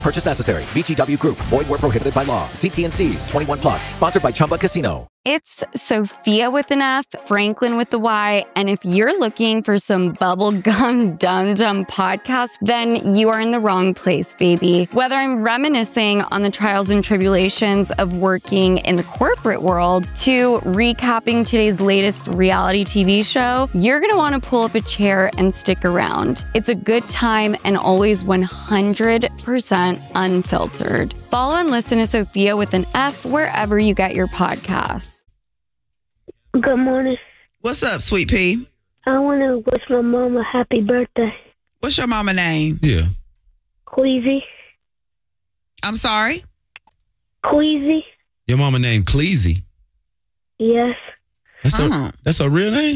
Purchase necessary. VGW Group. Void where prohibited by law. See T&Cs. 21 plus. Sponsored by Chumba Casino. It's Sophia with an F, Franklin with the Y, and if you're looking for some bubblegum dum-dum podcast, then you are in the wrong place, baby. Whether I'm reminiscing on the trials and tribulations of working in the corporate world to recapping today's latest reality TV show, you're going to want to pull up a chair and stick around. It's a good time and always 100% unfiltered. Follow and listen to Sophia with an F wherever you get your podcasts. Good morning. What's up, Sweet Pea? I want to wish my mom a happy birthday. What's your mama name? Yeah. Queasy. I'm sorry? Queasy? Your mama named Cleasy. Yes. That's her real name?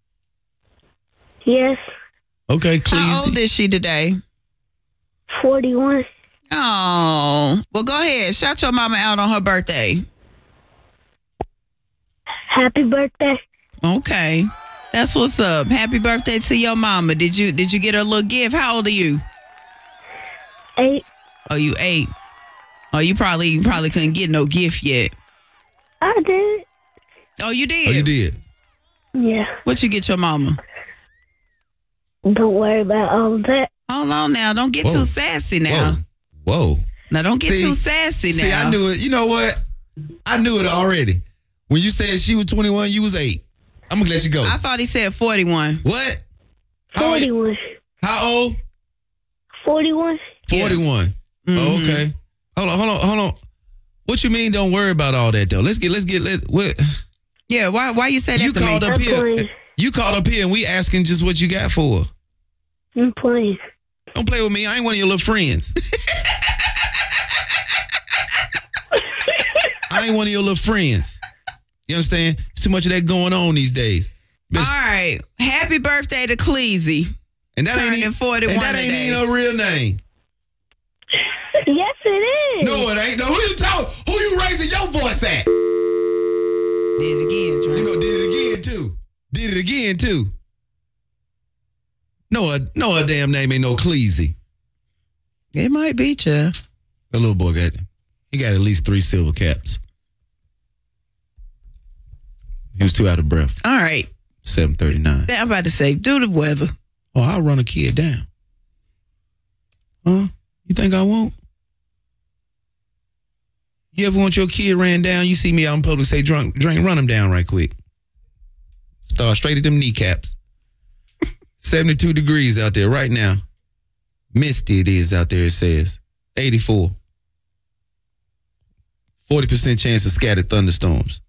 Yes. Okay, Cleasy. How old is she today? 41. Oh, well, go ahead. Shout your mama out on her birthday. Happy birthday. Okay. That's what's up. Happy birthday to your mama. Did you get her a little gift? How old are you? 8. Oh, you 8. Oh, you probably couldn't get no gift yet. I did. Oh, you did? Oh, you did? Yeah. What you get your mama? Don't worry about all of that. Hold on now. Don't get too sassy now. Whoa. Now, don't get too sassy now. See, I knew it. You know what? I knew it already. When you said she was 21, you was 8. I'm going to let you go. I thought he said 41. What? 41. How old? 41. 41. Mm-hmm. Oh, okay. Hold on. What you mean don't worry about all that, though? What? Yeah, why you say that to called me? up here. You called up here and we asking just what you got for her. I'm playing. Don't play with me. I ain't one of your little friends. I ain't one of your little friends. You understand? There's too much of that going on these days. All right. Happy birthday to Cleasy. And that Turning ain't 41 and that ain't today. even her real name. Yes, it is. No, it ain't. No, who you raising your voice at? Did it again, Drake. You know, did it again too. No, her damn name ain't no Cleasy. It might be, Chuck. The little boy he got at least 3 silver caps. He was too out of breath. All right. 7:39. I'm about to say, do the weather. Oh, I'll run a kid down. Huh? You think I won't? You ever want your kid ran down? You see me out in public, say, drink, run him down right quick. Start straight at them kneecaps. 72 degrees out there right now. Misty it is out there, it says. 84. 40% chance of scattered thunderstorms.